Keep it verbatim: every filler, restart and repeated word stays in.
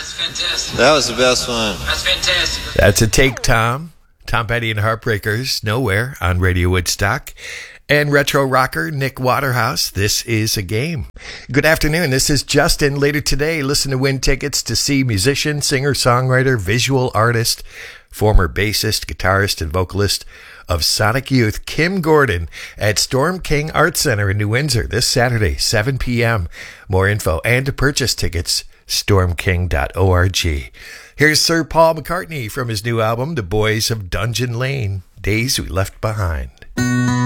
That's fantastic. That was the best one. That's fantastic. That's a take, Tom. Tom Petty and Heartbreakers, Nowhere on Radio Woodstock. And retro rocker Nick Waterhouse, This Is a Game. Good afternoon. This is Justin. Later today, listen to win tickets to see musician, singer, songwriter, visual artist, former bassist, guitarist, and vocalist of Sonic Youth, Kim Gordon, at Storm King Arts Center in New Windsor this Saturday, seven p.m. More info and to purchase tickets, storm king dot org. Here's Sir Paul McCartney from his new album, The Boys of Dungeon Lane, Days We Left Behind.